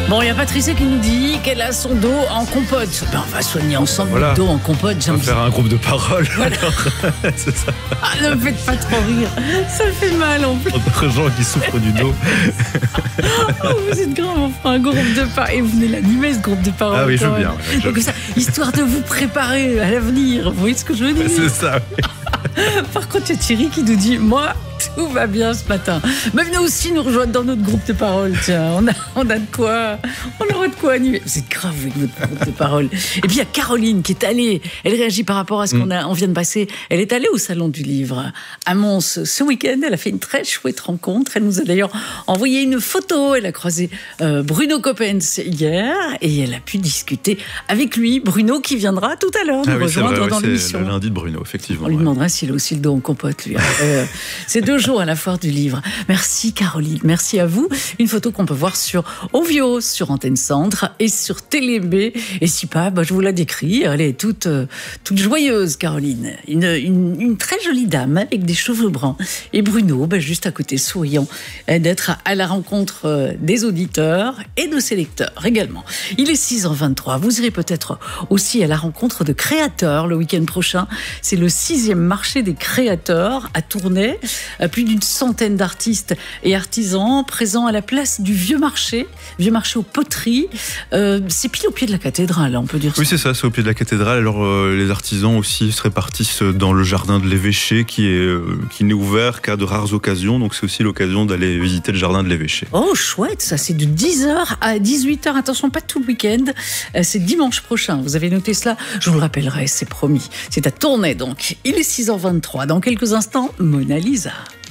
Bon, il y a Patricia qui nous dit qu'elle a son dos en compote. Ben, on va soigner ensemble le dos en compote. On va faire un groupe de parole. Voilà. C'est ça. Ah, ne me faites pas trop rire. Ça fait mal en plus. D'autres gens qui souffrent du dos. Oh, vous êtes grave, on fera un groupe de parole. Et vous venez l'animer, ce groupe de parole. Ah oui, je veux bien. Donc ça, histoire de vous préparer à l'avenir. Vous voyez ce que je veux dire? C'est ça, oui. Par contre, il y a Thierry qui nous dit, moi, tout va bien ce matin. Mais venez aussi nous rejoindre dans notre groupe de parole. Tiens, on a de quoi, on aura de quoi animer. C'est grave avec votre groupe de parole. Et puis il y a Caroline qui est allée. Elle réagit par rapport à ce on vient de passer. Elle est allée au salon du livre à Mons ce week-end. Elle a fait une très chouette rencontre. Elle nous a d'ailleurs envoyé une photo. Elle a croisé Bruno Coppens hier et elle a pu discuter avec lui. Bruno qui viendra tout à l'heure nous rejoindre dans l'émission. C'est le lundi de Bruno, effectivement. On lui demandera s'il a aussi le dos en compote, lui. C'est 2 jours à la foire du livre. Merci Caroline, merci à vous. Une photo qu'on peut voir sur Ovio, sur Antenne Centre et sur Télé B. Et si pas, je vous la décris. Elle est toute joyeuse, Caroline. Une très jolie dame avec des cheveux bruns. Et Bruno, juste à côté, souriant, d'être à la rencontre des auditeurs et de ses lecteurs également. Il est 6h23. Vous irez peut-être aussi à la rencontre de créateurs le week-end prochain. C'est le 6e marché des créateurs à Tournai. Plus d'une centaine d'artistes et artisans présents à la place du Vieux Marché aux poteries. C'est pile au pied de la cathédrale, on peut dire ça. Oui, c'est ça, c'est au pied de la cathédrale. Alors, les artisans aussi se répartissent dans le jardin de l'évêché qui n'est ouvert qu'à de rares occasions. Donc, c'est aussi l'occasion d'aller visiter le jardin de l'évêché. Oh, chouette, ça, c'est de 10h à 18h. Attention, pas tout le week-end. C'est dimanche prochain. Vous avez noté cela? Je vous le rappellerai, c'est promis. C'est à Tournai, donc. Il est 6h23. Dans quelques instants, Mona Lisa.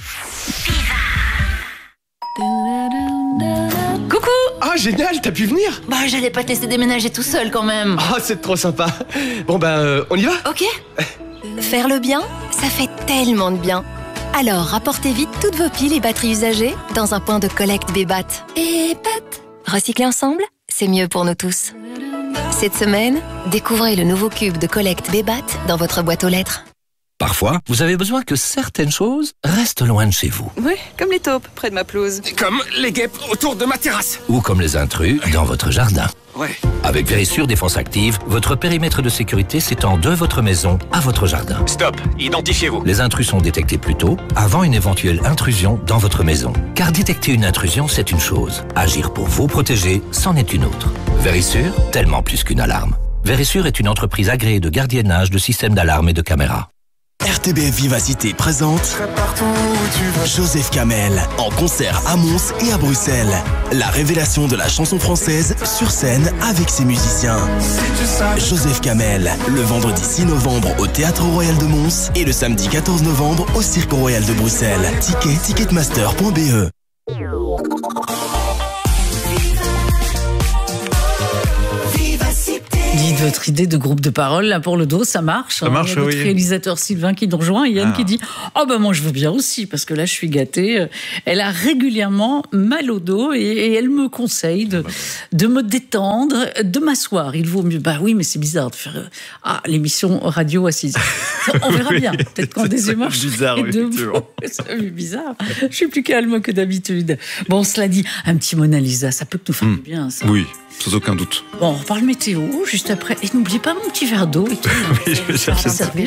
Coucou! Ah, génial, t'as pu venir? J'allais pas te laisser déménager tout seul quand même. Ah, c'est trop sympa. Bon, on y va? Ok. Faire le bien, ça fait tellement de bien. Alors, rapportez vite toutes vos piles et batteries usagées dans un point de collecte Bébat. Recycler ensemble, c'est mieux pour nous tous. Cette semaine, découvrez le nouveau cube de collecte Bébat dans votre boîte aux lettres. Parfois, vous avez besoin que certaines choses restent loin de chez vous. Oui, comme les taupes près de ma pelouse. Comme les guêpes autour de ma terrasse. Ou comme les intrus dans votre jardin. Ouais. Avec Vérissure Défense Active, votre périmètre de sécurité s'étend de votre maison à votre jardin. Stop, identifiez-vous. Les intrus sont détectés plus tôt, avant une éventuelle intrusion dans votre maison. Car détecter une intrusion, c'est une chose. Agir pour vous protéger, c'en est une autre. Vérissure, tellement plus qu'une alarme. Vérissure est une entreprise agréée de gardiennage de systèmes d'alarme et de caméras. RTBF Vivacité présente Joseph Kamel en concert à Mons et à Bruxelles. La révélation de la chanson française sur scène avec ses musiciens. Joseph Kamel, le vendredi 6 novembre au Théâtre Royal de Mons et le samedi 14 novembre au Cirque Royal de Bruxelles. Ticketmaster.be. Dites votre idée de groupe de parole, là, pour le dos, ça marche. Ça marche, il y a notre réalisateur Sylvain qui nous rejoint, et Yann qui dit « moi je veux bien aussi, parce que là je suis gâtée. » Elle a régulièrement mal au dos et elle me conseille de me détendre, de m'asseoir. Il vaut mieux. Oui, mais c'est bizarre de faire l'émission radio à 6h. On verra bien. Peut-être qu'en des humeurs, je serai debout. C'est bizarre. Je suis plus calme que d'habitude. Bon, cela dit, un petit Mona Lisa, ça peut que nous faire du bien, ça. Oui. Sans aucun doute. Bon, on reparle météo juste après. Et n'oubliez pas mon petit verre d'eau et tout. Oui, je vais chercher ça.